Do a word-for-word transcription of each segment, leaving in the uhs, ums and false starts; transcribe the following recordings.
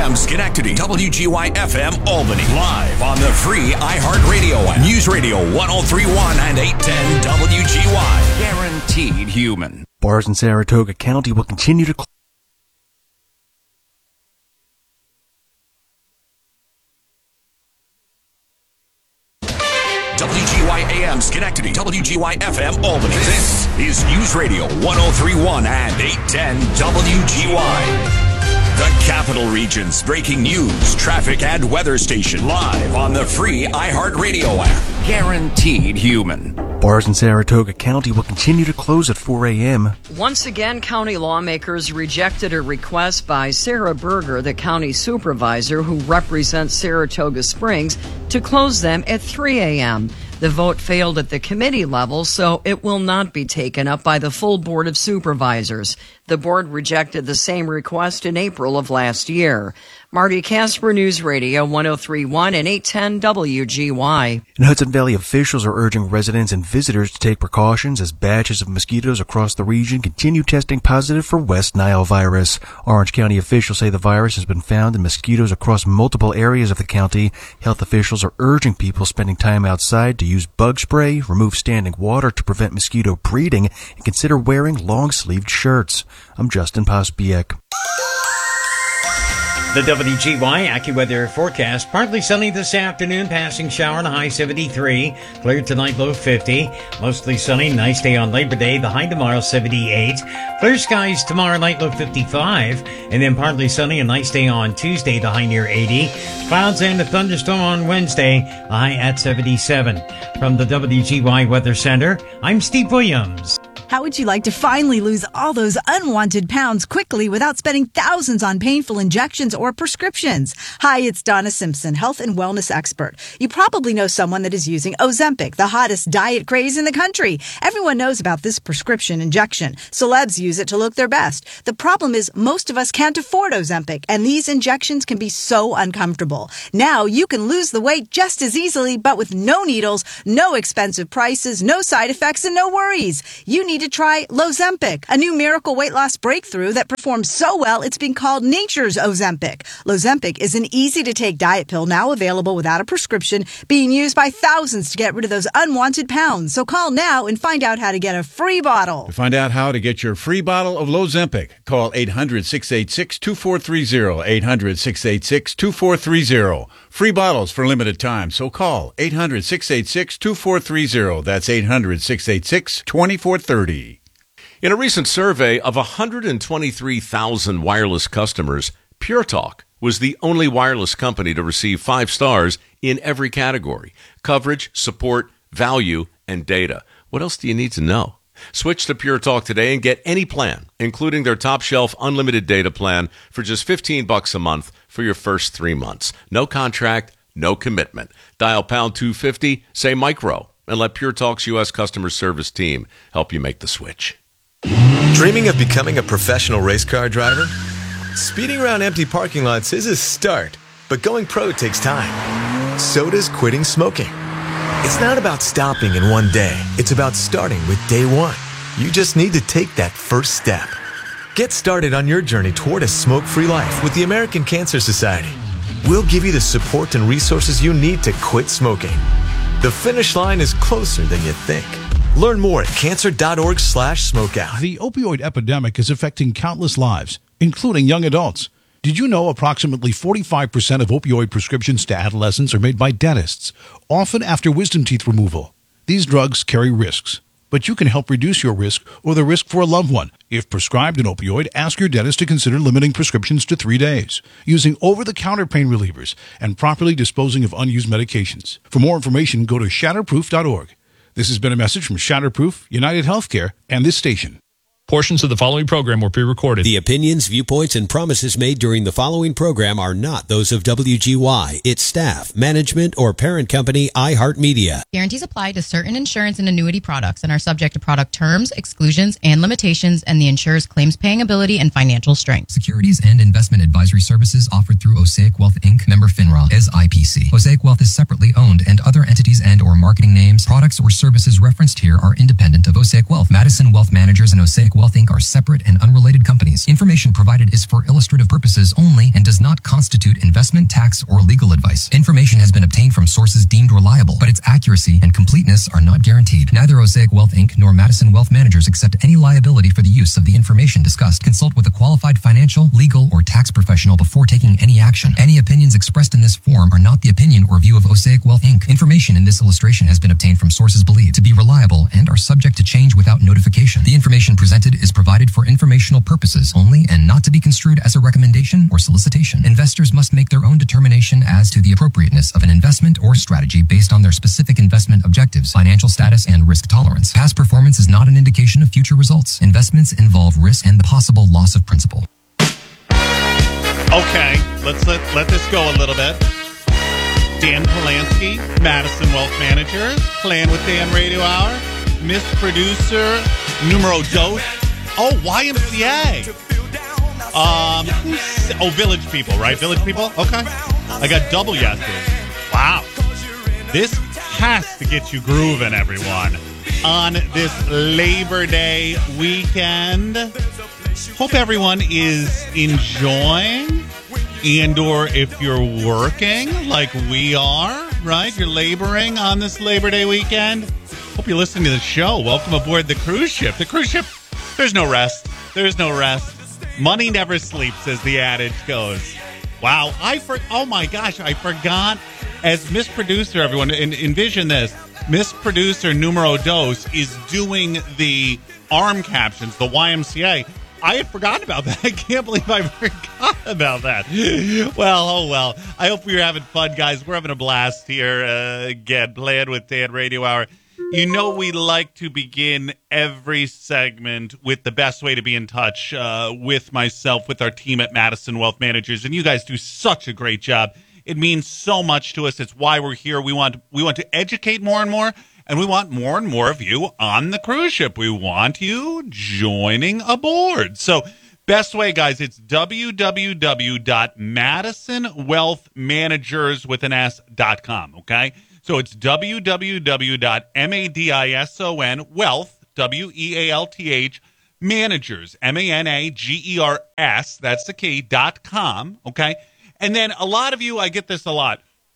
M Schenectady, W G Y F M Albany, live on the free iHeartRadio app. News Radio one oh three point one and eight ten W G Y. Guaranteed human. Bars in Saratoga County will continue to close. W G Y A M Schenectady, W G Y F M Albany. This is News Radio one oh three point one and eight ten W G Y. The Capital Region's breaking news, traffic, and weather station, live on the free iHeartRadio app. Guaranteed human. Bars in Saratoga County will continue to close at four a.m. Once again, county lawmakers rejected a request by Sarah Berger, the county supervisor who represents Saratoga Springs, to close them at three a.m. The vote failed at the committee level, so it will not be taken up by the full Board of Supervisors. The board rejected the same request in April of last year. Marty Casper, News Radio one oh three point one and eight ten W G Y. And Hudson Valley officials are urging residents and visitors to take precautions as batches of mosquitoes across the region continue testing positive for West Nile virus. Orange County officials say the virus has been found in mosquitoes across multiple areas of the county. Health officials are urging people spending time outside to use bug spray, remove standing water to prevent mosquito breeding, and consider wearing long-sleeved shirts. I'm Justin Pospiek. The W G Y AccuWeather forecast. Partly sunny this afternoon, passing shower and a high seventy-three. Clear tonight, low fifty. Mostly sunny, nice day on Labor Day. The high tomorrow, seventy-eight. Clear skies tomorrow night, low fifty-five. And then partly sunny, a nice day on Tuesday, the high near eighty. Clouds and a thunderstorm on Wednesday, the high at seventy-seven. From the W G Y Weather Center, I'm Steve Williams. How would you like to finally lose all those unwanted pounds quickly without spending thousands on painful injections or prescriptions? Hi, it's Donna Simpson, health and wellness expert. You probably know someone that is using Ozempic, the hottest diet craze in the country. Everyone knows about this prescription injection. Celebs use it to look their best. The problem is most of us can't afford Ozempic, and these injections can be so uncomfortable. Now you can lose the weight just as easily, but with no needles, no expensive prices, no side effects, and no worries. You need to try Lozempic, a new miracle weight loss breakthrough that performs so well it's been called nature's Ozempic. Lozempic is an easy-to-take diet pill now available without a prescription, being used by thousands to get rid of those unwanted pounds. So call now and find out how to get a free bottle. To find out how to get your free bottle of Lozempic, call eight hundred, six eight six, two four three zero, eight hundred, six eight six, two four three zero. Free bottles for limited time, so call eight hundred, six eight six, two four three zero. That's eight hundred, six eight six, two four three zero. In a recent survey of one hundred twenty-three thousand wireless customers, Pure Talk was the only wireless company to receive five stars in every category: coverage, support, value, and data. What else do you need to know? Switch to Pure Talk today and get any plan, including their top shelf unlimited data plan, for just fifteen bucks a month for your first three months. No contract, no commitment. Dial pound two fifty, say micro, and let Pure Talk's U S customer service team help you make the switch. Dreaming of becoming a professional race car driver? Speeding around empty parking lots is a start, but going pro takes time. So does quitting smoking. It's not about stopping in one day. It's about starting with day one. You just need to take that first step. Get started on your journey toward a smoke-free life with the American Cancer Society. We'll give you the support and resources you need to quit smoking. The finish line is closer than you think. Learn more at cancer.org slash smokeout. The opioid epidemic is affecting countless lives, including young adults. Did you know approximately forty-five percent of opioid prescriptions to adolescents are made by dentists, often after wisdom teeth removal? These drugs carry risks, but you can help reduce your risk or the risk for a loved one. If prescribed an opioid, ask your dentist to consider limiting prescriptions to three days, using over-the-counter pain relievers, and properly disposing of unused medications. For more information, go to shatterproof dot org. This has been a message from Shatterproof, United Healthcare, and this station. Portions of the following program were pre-recorded. The opinions, viewpoints, and promises made during the following program are not those of W G Y, its staff, management, or parent company, iHeartMedia. Guarantees apply to certain insurance and annuity products and are subject to product terms, exclusions, and limitations, and the insurer's claims paying ability and financial strength. Securities and investment advisory services offered through Osaic Wealth Incorporated, member FINRA, as I P C. Osaic Wealth is separately owned, and other entities and or marketing names, products, or services referenced here are independent of Osaic Wealth. Madison Wealth Managers and Osaic Wealth Wealth Incorporated are separate and unrelated companies. Information provided is for illustrative purposes only and does not constitute investment, tax, or legal advice. Information has been obtained from sources deemed reliable, but its accuracy and completeness are not guaranteed. Neither Osaic Wealth Incorporated nor Madison Wealth Managers accept any liability for the use of the information discussed. Consult with a qualified financial, legal, or tax professional before taking any action. Any opinions expressed in this forum are not the opinion or view of Osaic Wealth Incorporated. Information in this illustration has been obtained from sources believed to be reliable and are subject to change without notification. The information presented is provided for informational purposes only and not to be construed as a recommendation or solicitation. Investors must make their own determination as to the appropriateness of an investment or strategy based on their specific investment objectives, financial status, and risk tolerance. Past performance is not an indication of future results. Investments involve risk and the possible loss of principal. Okay, let's let, let this go a little bit. Dan Polanski, Madison Wealth Managers, Playing with Dan Radio Hour, Miss Producer, Numero Dos. Oh, Y M C A. Um, oh, Village People, right? Village People? Okay. I got double yeses. Wow. This has to get you grooving, everyone, on this Labor Day weekend. Hope everyone is enjoying, and or if you're working like we are, right? You're laboring on this Labor Day weekend. Hope you're listening to the show. Welcome aboard the cruise ship. The cruise ship, there's no rest. There's no rest. Money never sleeps, as the adage goes. Wow. I for, oh, my gosh. I forgot. As Miss Producer, everyone, en- envision this. Miss Producer Numero Dos is doing the arm captions, the Y M C A. I had forgotten about that. I can't believe I forgot about that. Well, oh, well. I hope you're having fun, guys. We're having a blast here. Uh, again, Playing with Dan Radio Hour. You know we like to begin every segment with the best way to be in touch uh, with myself, with our team at Madison Wealth Managers, and you guys do such a great job. It means so much to us. It's why we're here. We want we want to educate more and more, and we want more and more of you on the cruise ship. We want you joining aboard. So best way, guys, it's w w w dot madison wealth managers with an S dot com, okay? So it's w w w dot madison wealth, W E A L T H, managers, M A N A G E R S, that's the key, dot com, okay? And then a lot of you, I get this a lot.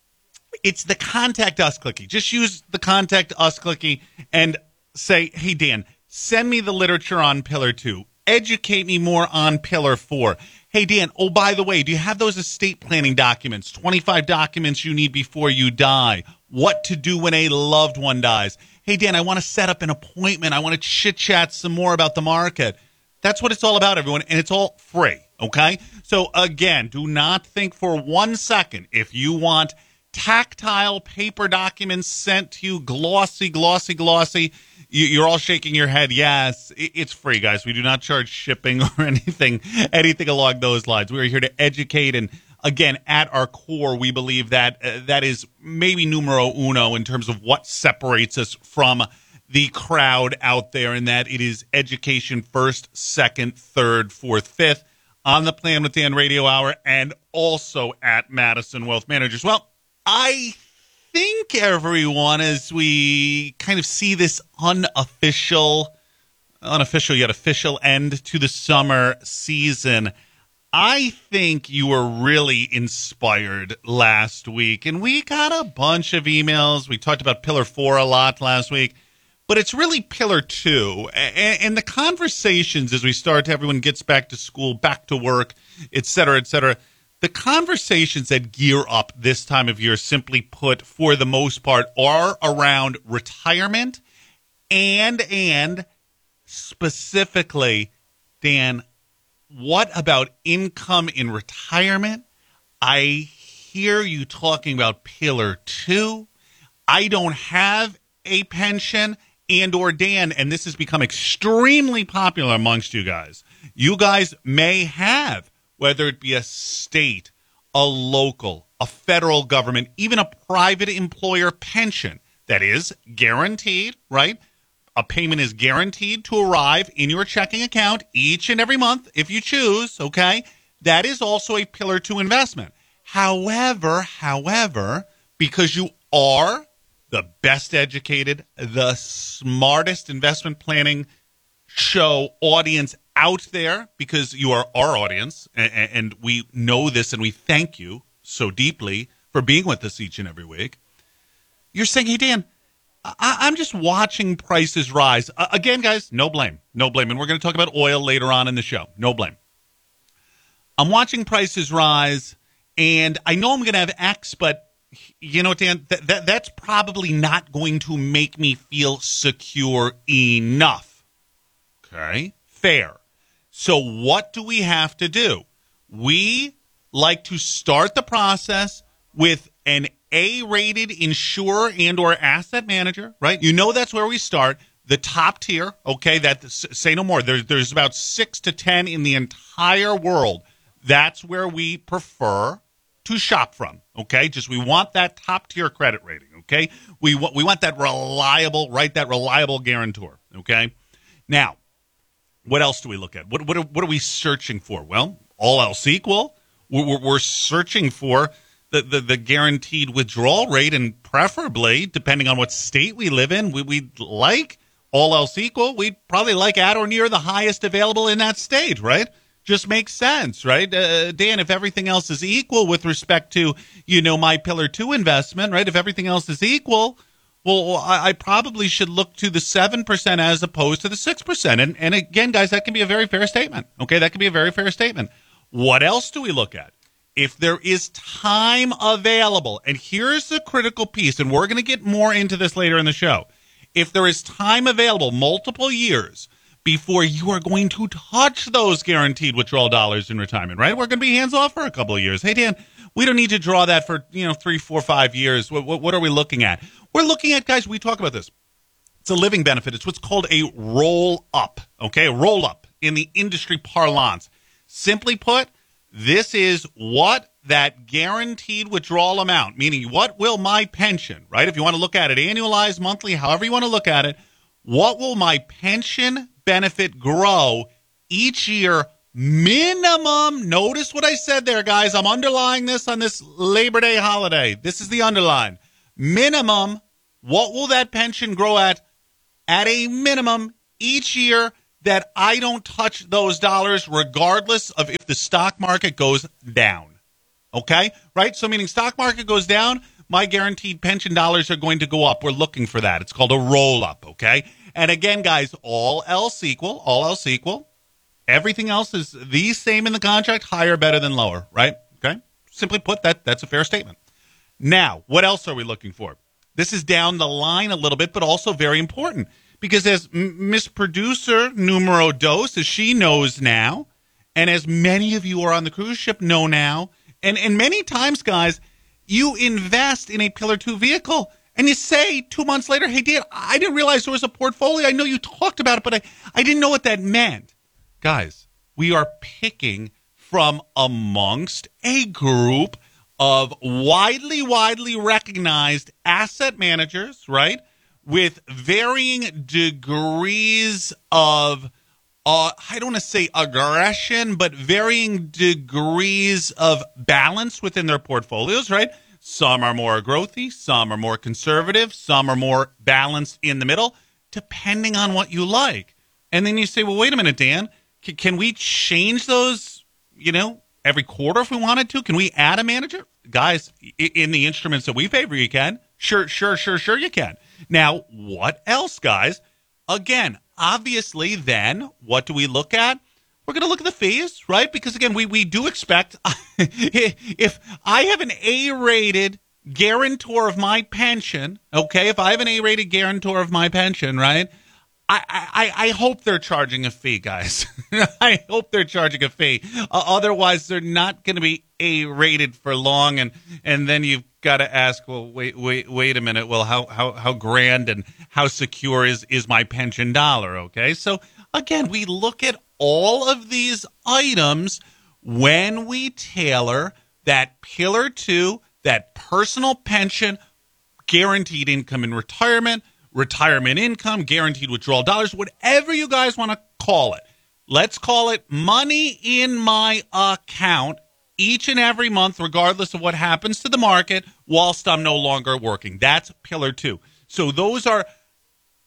It's the Contact Us clicky. Just use the Contact Us clicky and say, hey, Dan, send me the literature on Pillar two. Educate me more on Pillar four. Hey, Dan, oh, by the way, do you have those estate planning documents, twenty-five documents you need before you die? What to do when a loved one dies? Hey, Dan, I want to set up an appointment. I want to chit-chat some more about the market. That's what it's all about, everyone, and it's all free, okay? So, again, do not think for one second if you want tactile paper documents sent to you, glossy, glossy, glossy. You're all shaking your head. Yes, it's free, guys. We do not charge shipping or anything, anything along those lines. We are here to educate, and again, at our core, we believe that uh, that is maybe numero uno in terms of what separates us from the crowd out there, and that it is education first, second, third, fourth, fifth on the Plan with Dan Radio Hour, and also at Madison Wealth Managers. Well, I think, everyone, as we kind of see this unofficial, unofficial yet official end to the summer season, I think you were really inspired last week. And we got a bunch of emails. We talked about Pillar four a lot last week. But it's really Pillar two. And, and the conversations as we start, everyone gets back to school, back to work, et cetera, et cetera, the conversations that gear up this time of year, simply put, for the most part, are around retirement and, and specifically, Dan, what about income in retirement? I hear you talking about Pillar two. I don't have a pension, and or Dan, and this has become extremely popular amongst you guys. You guys may have, whether it be a state, a local, a federal government, even a private employer pension that is guaranteed, right? A payment is guaranteed to arrive in your checking account each and every month if you choose, okay? That is also a Pillar two investment. However, however, because you are the best educated, the smartest investment planning show audience out there, because you are our audience, and, and we know this, and we thank you so deeply for being with us each and every week. You're saying, hey, Dan, I, I'm just watching prices rise. Uh, again, guys, no blame. No blame. And we're going to talk about oil later on in the show. No blame. I'm watching prices rise, and I know I'm going to have X, but, you know, Dan, th- th- that's probably not going to make me feel secure enough. Okay? Fair. So what do we have to do? We like to start the process with an A-rated insurer and or asset manager, right? You know that's where we start. The top tier, okay, that say no more. There's there's about six to ten in the entire world. That's where we prefer to shop from, okay? Just we want that top tier credit rating, okay? We want we want that reliable, right? That reliable guarantor, okay? Now, what else do we look at? What what are, what are we searching for? Well, all else equal, we're, we're searching for the, the, the guaranteed withdrawal rate, and preferably, depending on what state we live in, we, we'd like, all else equal, we'd probably like at or near the highest available in that state, right? Just makes sense, right? Uh, Dan, if everything else is equal with respect to, you know, my Pillar two investment, right? If everything else is equal, well, I, I probably should look to the seven percent as opposed to the six percent. And, and again, guys, that can be a very fair statement, okay? That can be a very fair statement. What else do we look at? If there is time available, and here's the critical piece, and we're going to get more into this later in the show. If there is time available, multiple years, before you are going to touch those guaranteed withdrawal dollars in retirement, right? We're going to be hands off for a couple of years. Hey, Dan, we don't need to draw that for, you know, three, four, five years. What, what, what are we looking at? We're looking at, guys, we talk about this. It's a living benefit. It's what's called a roll up, okay? A roll up in the industry parlance. Simply put, this is what that guaranteed withdrawal amount, meaning what will my pension, right? If you want to look at it annualized, monthly, however you want to look at it, what will my pension benefit grow each year minimum? Notice what I said there, guys. I'm underlying this on this Labor Day holiday. This is the underline. Minimum, what will that pension grow at? At a minimum each year that I don't touch those dollars regardless of if the stock market goes down. Okay? Right? So meaning stock market goes down, my guaranteed pension dollars are going to go up. We're looking for that. It's called a roll-up, okay? And again, guys, all else equal, all else equal, everything else is the same in the contract, higher, better than lower, right? Okay? Simply put, that that's a fair statement. Now, what else are we looking for? This is down the line a little bit, but also very important. Because as Miss Producer Numero Dos, as she knows now, and as many of you are on the cruise ship know now, and, and many times, guys, you invest in a Pillar two vehicle, and you say two months later, hey, Dan, I didn't realize there was a portfolio. I know you talked about it, but I, I didn't know what that meant. Guys, we are picking from amongst a group of widely, widely recognized asset managers, right, with varying degrees of, uh, I don't want to say aggression, but varying degrees of balance within their portfolios, right? Some are more growthy, some are more conservative, some are more balanced in the middle, depending on what you like. And then you say, well, wait a minute, Dan, C- can we change those, you know, every quarter if we wanted to? Can we add a manager? Guys, I- in the instruments that we favor, you can. Sure, sure, sure, sure you can. Now, what else, guys? Again, obviously, then, what do we look at? We're going to look at the fees, right? Because, again, we, we do expect, if I have an A-rated guarantor of my pension, okay, if I have an A-rated guarantor of my pension, right, I, I, I hope they're charging a fee, guys. I hope they're charging a fee. Uh, otherwise, they're not going to be A-rated for long, and, and then you've got to ask, well, wait, wait, wait a minute. Well, how, how, how grand and how secure is, is my pension dollar? Okay. So again, we look at all of these items when we tailor that Pillar two, that personal pension, guaranteed income in retirement, retirement income, guaranteed withdrawal dollars, whatever you guys want to call it. Let's call it money in my account each and every month, regardless of what happens to the market, whilst I'm no longer working. That's Pillar two. So those are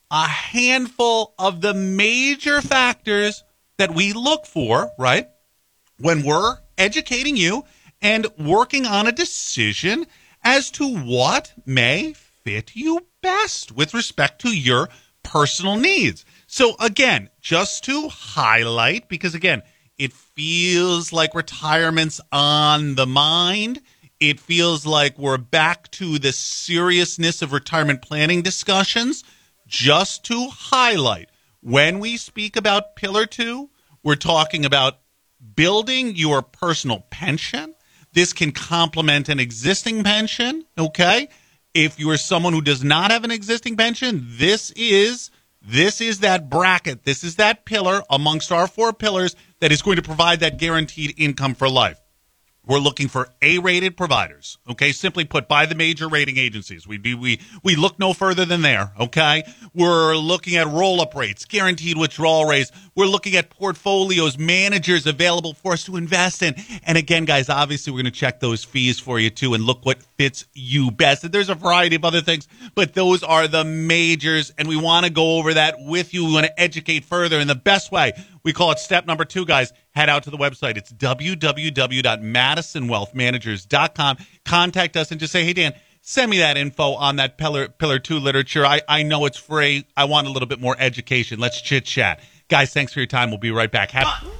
a handful of the major factors that we look for, right, when we're educating you and working on a decision as to what may fit you best with respect to your personal needs. So again, just to highlight, because again, it feels like retirement's on the mind. It feels like we're back to the seriousness of retirement planning discussions. Just to highlight, when we speak about Pillar two, we're talking about building your personal pension. This can complement an existing pension, okay? If you are someone who does not have an existing pension, this is this is that bracket. This is that pillar amongst our four pillars that is going to provide that guaranteed income for life. We're looking for A-rated providers, okay? Simply put, by the major rating agencies. We we we we look no further than there, okay? We're looking at roll-up rates, guaranteed withdrawal rates. We're looking at portfolios, managers available for us to invest in. And again, guys, obviously we're going to check those fees for you too and look what fits you best. And there's a variety of other things, but those are the majors, and we want to go over that with you. We want to educate further in the best way. We call it step number two, guys. Head out to the website. It's w w w dot madison wealth managers dot com. Contact us and just say, hey, Dan, send me that info on that Pillar, Pillar two literature. I, I know it's free. I want a little bit more education. Let's chit-chat. Guys, thanks for your time. We'll be right back. Have-